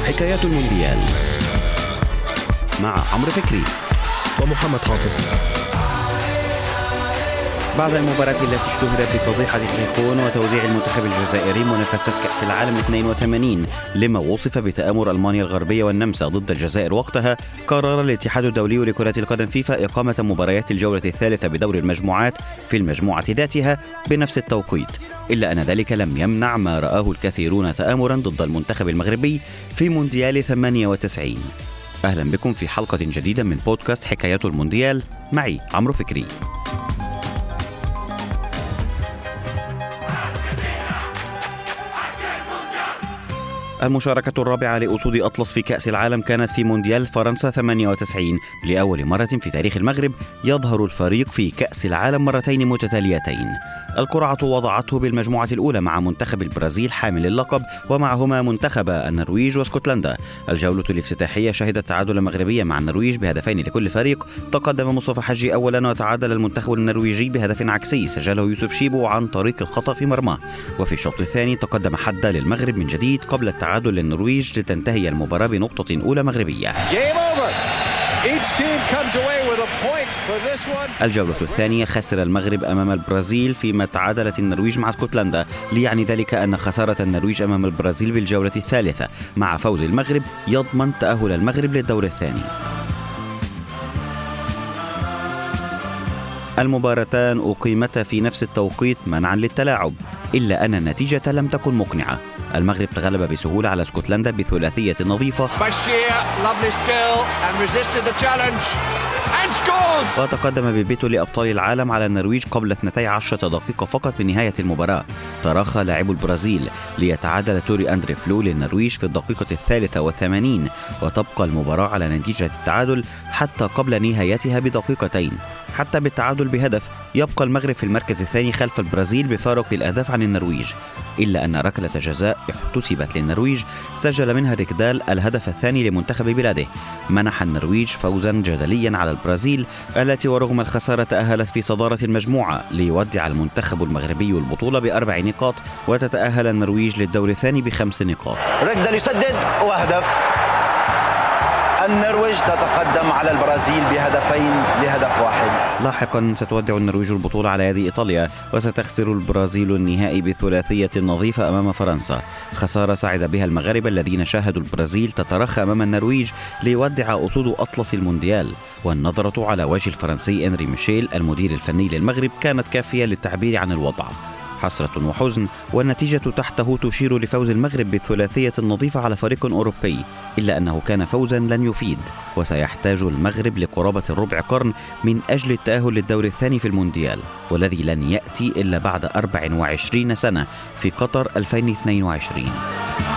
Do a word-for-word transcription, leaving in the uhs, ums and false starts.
حكايات المونديال مع عمرو فكري ومحمد حافظ. بعد المباراة التي اشتهرت بفضيحة الغيخون وتوديع المنتخب الجزائري منافسة كأس العالم اثنين وثمانين لما وصف بتآمر ألمانيا الغربية والنمسا ضد الجزائر وقتها، قرر الاتحاد الدولي لكرة القدم فيفا إقامة مباريات الجولة الثالثة بدور المجموعات في المجموعة ذاتها بنفس التوقيت، إلا أن ذلك لم يمنع ما رآه الكثيرون تآمرا ضد المنتخب المغربي في مونديال ثمانية وتسعين. أهلا بكم في حلقة جديدة من بودكاست حكايات المونديال، معي عمرو فكري. المشاركة الرابعة لأسود أطلس في كأس العالم كانت في مونديال فرنسا ثمانية وتسعين، لأول مرة في تاريخ المغرب يظهر الفريق في كأس العالم مرتين متتاليتين. القرعة وضعته بالمجموعة الأولى مع منتخب البرازيل حامل اللقب ومعهما منتخب النرويج واسكتلندا. الجولة الافتتاحية شهدت تعادل مغربية مع النرويج بهدفين لكل فريق. تقدم مصطفى حجي أولا وتعادل المنتخب النرويجي بهدف عكسي سجله يوسف شيبو عن طريق الخطأ في مرماه. وفي الشوط الثاني تقدم حدا للمغرب من جديد قبل التعادل للنرويج لتنتهي المباراة بنقطة أولى مغربية. الجولة الثانية خسر المغرب أمام البرازيل فيما تعادلت النرويج مع اسكتلندا، ليعني ذلك أن خسارة النرويج أمام البرازيل بالجولة الثالثة مع فوز المغرب يضمن تأهل المغرب للدور الثاني. المباراتان أقيمتا في نفس التوقيت منعا للتلاعب، إلا أن النتيجة لم تكن مقنعة. المغرب تغلب بسهولة على اسكتلندا بثلاثية نظيفة وتقدم ببيتو لأبطال العالم على النرويج قبل اثنتي عشرة دقيقة فقط من نهاية المباراة. تراخى لاعب البرازيل ليتعادل توري أندري فلو للنرويج في الدقيقة الثالثة والثمانين، وتبقى المباراة على نتيجة التعادل حتى قبل نهايتها بدقيقتين. حتى بالتعادل بهدف يبقى المغرب في المركز الثاني خلف البرازيل بفارق الأهداف عن النرويج، إلا أن ركلة جزاء احتسبت للنرويج سجل منها ريكدال الهدف الثاني لمنتخب بلاده، منح النرويج فوزا جدليا على البرازيل التي ورغم الخسارة تأهلت في صدارة المجموعة، ليودع المنتخب المغربي البطولة بأربع نقاط وتتأهل النرويج للدور الثاني بخمس نقاط. ريكدال يسدد وهدف. النرويج تتقدم على البرازيل بهدفين لهدف واحد. لاحقا ستودع النرويج البطولة على يد إيطاليا، وستخسر البرازيل النهائي بثلاثية نظيفة أمام فرنسا، خسارة سعد بها المغاربة الذين شاهدوا البرازيل تترخى أمام النرويج ليودع أسود أطلس المونديال. والنظرة على وجه الفرنسي إنري ميشيل المدير الفني للمغرب كانت كافية للتعبير عن الوضع. حسرة وحزن، والنتيجة تحته تشير لفوز المغرب بالثلاثية النظيفة على فريق أوروبي، إلا أنه كان فوزا لن يفيد، وسيحتاج المغرب لقرابة الربع قرن من أجل التأهل للدور الثاني في المونديال، والذي لن يأتي إلا بعد أربع وعشرين سنة في قطر ألفين واثنين وعشرين.